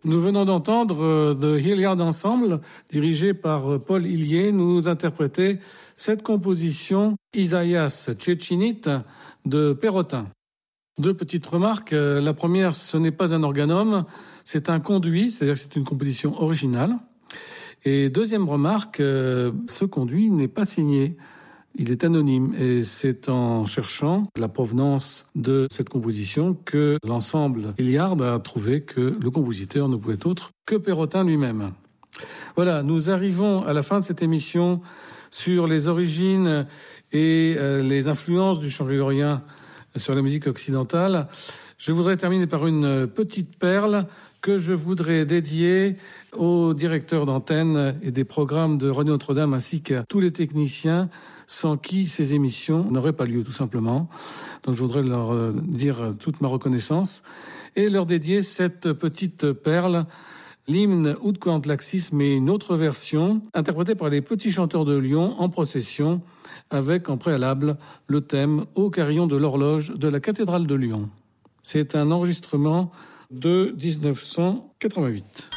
Nous venons d'entendre The Hilliard Ensemble, dirigé par Paul Hillier, nous interpréter cette composition Isaïas Tchétchénite de Perrotin. Deux petites remarques. La première, ce n'est pas un organome, c'est un conduit, c'est-à-dire que c'est une composition originale. Et deuxième remarque, ce conduit n'est pas signé. Il est anonyme et c'est en cherchant la provenance de cette composition que l'ensemble Hilliard a trouvé que le compositeur ne pouvait être autre que Perrotin lui-même. Voilà, nous arrivons à la fin de cette émission sur les origines et les influences du chant grégorien sur la musique occidentale. Je voudrais terminer par une petite perle que je voudrais dédier aux directeurs d'antenne et des programmes de Radio Notre-Dame ainsi qu'à tous les techniciens sans qui ces émissions n'auraient pas lieu, tout simplement. Donc je voudrais leur dire toute ma reconnaissance et leur dédier cette petite perle, l'hymne Ut Coant Laxis, mais une autre version, interprétée par les petits chanteurs de Lyon en procession, avec en préalable le thème Au carillon de l'horloge de la cathédrale de Lyon. C'est un enregistrement de 1988.